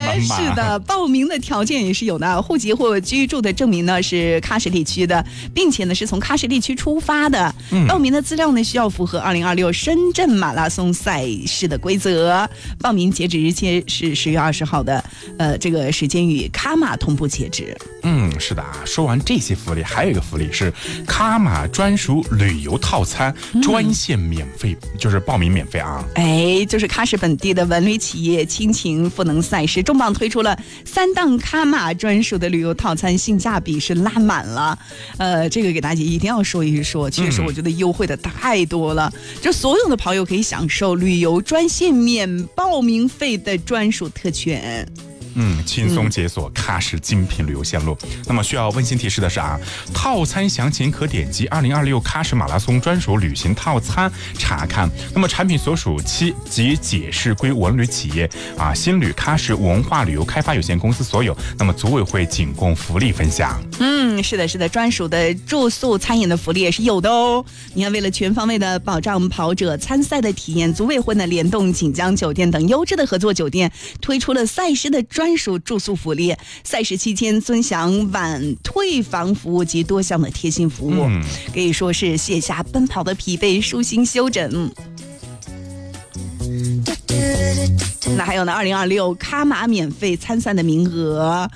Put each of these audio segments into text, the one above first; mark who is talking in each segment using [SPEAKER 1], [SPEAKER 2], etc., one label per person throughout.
[SPEAKER 1] 满满。
[SPEAKER 2] 是的，报名的条件也是有的，户籍或居住的证明呢是喀什地区的，并且呢是从喀什地区出发的。报名的资料呢需要符合2026深圳马拉松赛事的规则。报名截止日期是10月20号的，这个时间与喀马同步截止。
[SPEAKER 1] 是的啊。说完这些福利，还有一个福利是喀马专属旅游套餐，专线免费，就是报名免费啊。
[SPEAKER 2] 就是喀什本地的文旅企业亲情赋能赛事重磅推出了3档喀马专属的旅游套餐，性价比是拉满了。这个给大家一定要说一说，确实我觉得优惠的太多了，就所有的跑友可以享受旅游专线免报名费的专属特权。
[SPEAKER 1] 轻松解锁喀什精品旅游线路。那么需要温馨提示的是啊，套餐详情可点击2026喀什马拉松专属旅行套餐查看。那么产品所属期及解释归文旅企业新旅喀什文化旅游开发有限公司所有。那么组委会仅供福利分享。
[SPEAKER 2] 是的，是的，专属的住宿餐饮的福利也是有的哦。你看，为了全方位的保障跑者参赛的体验，组委会呢联动锦江酒店等优质的合作酒店，推出了赛事的专属住宿福利。赛事期间尊享晚退房服务及多项的贴心服务，可以说是卸下奔跑的疲惫，舒心休整。那还有呢，2026喀马免费参赛的名额，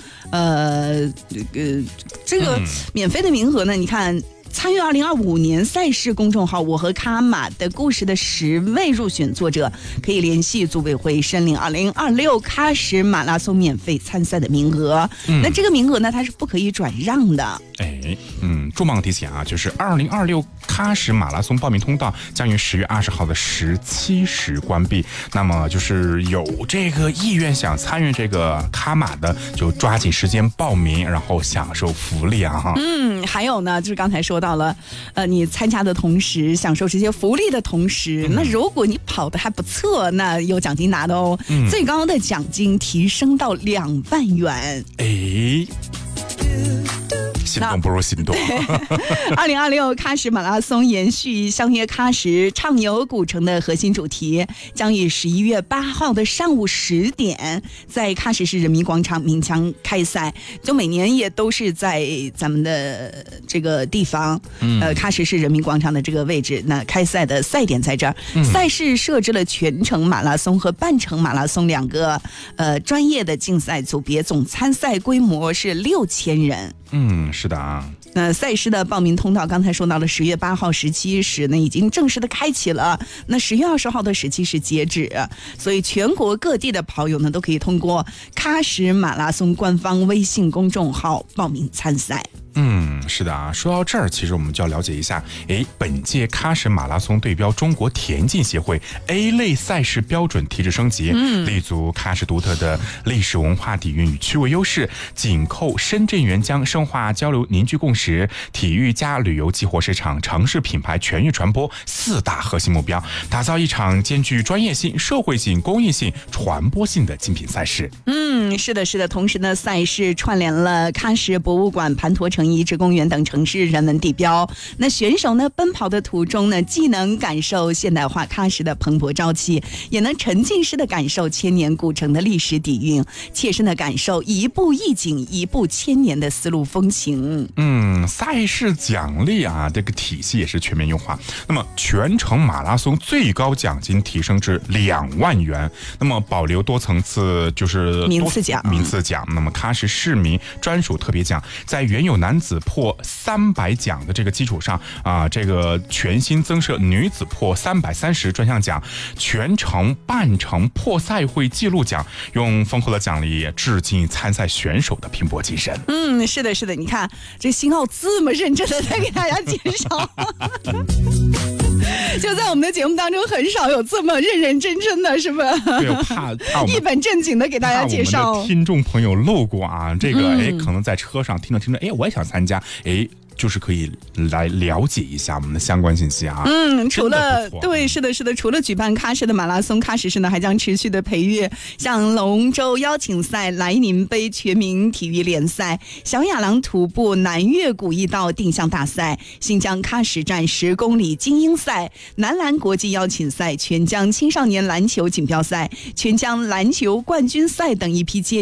[SPEAKER 2] 这个免费的名额呢，你看。参与2025年赛事公众号我和喀马的故事的10位入选作者，可以联系组委会申领2026喀什马拉松免费参赛的名额。那这个名额呢，它是不可以转让的。
[SPEAKER 1] 重磅提醒啊，就是2026喀什马拉松报名通道将于10月20号的17时关闭。那么就是有这个意愿想参与这个喀马的，就抓紧时间报名，然后享受福利啊。
[SPEAKER 2] 还有呢，就是刚才说到了，你参加的同时享受这些福利的同时，那如果你跑得还不错，那有奖金拿的哦。最高的奖金提升到2万元。
[SPEAKER 1] 心动不如行动。
[SPEAKER 2] 2026喀什马拉松延续相约喀什畅游古城的核心主题，将于11月8号的上午10点在喀什市人民广场鸣枪开赛。就每年也都是在咱们的这个地方，喀什市人民广场的这个位置，那开赛的赛点在这儿。赛事设置了全程马拉松和半程马拉松2个专业的竞赛组别，总参赛规模是6000人。
[SPEAKER 1] 是的啊。
[SPEAKER 2] 那赛事的报名通道刚才说到了10月8号17时呢，已经正式的开启了。那10月20号的17时截止，所以全国各地的跑友呢都可以通过喀什马拉松官方微信公众号报名参赛。
[SPEAKER 1] 是的啊。说到这儿，其实我们就要了解一下，本届喀什马拉松对标中国田径协会 A 类赛事标准提质升级，立足喀什独特的历史文化底蕴与趣味优势，紧扣深圳援疆，深化交流凝聚共识，体育加旅游激活市场，城市品牌全域传播4大核心目标，打造一场兼具专业性、社会性、公益性、传播性的精品赛事。
[SPEAKER 2] 是的，是的。同时呢，赛事串联了喀什博物馆、盘陀城遗址公园等城市人文地标。那选手呢，奔跑的途中呢，既能感受现代化喀什的蓬勃朝气，也能沉浸式的感受千年古城的历史底蕴，切身的感受一步一景，一步千年的丝路风情。
[SPEAKER 1] 赛事奖励啊，这个体系也是全面优化。那么全程马拉松最高奖金提升至2万元，那么保留多层次就是
[SPEAKER 2] 名次奖。
[SPEAKER 1] 那么喀什市民专属特别奖，在原有男子破300奖的这个基础上这个全新增设女子破330专项奖，全程半程破赛会纪录奖，用丰厚的奖励致敬参赛选手的拼搏精神。
[SPEAKER 2] 是的，是的。你看这星浩这么认真的在给大家介绍。就在我们的节目当中，很少有这么认认真真的，是吧？
[SPEAKER 1] 对，我怕
[SPEAKER 2] 一本正经的给大家介绍。
[SPEAKER 1] 我们的听众朋友漏过啊，这个可能在车上听着，我也想参加，就是可以来了解一下我们的相关信息啊。
[SPEAKER 2] 除了对，是的，除了举办喀什的马拉松，喀什市呢还将持续的培育像龙舟邀请赛、莱宁杯全民体育联赛、小亚郎徒步、南越古驿道定向大赛、新疆喀什站10公里精英赛、男篮国际邀请赛、全疆青少年篮球锦标赛、全疆篮球冠军赛等一批接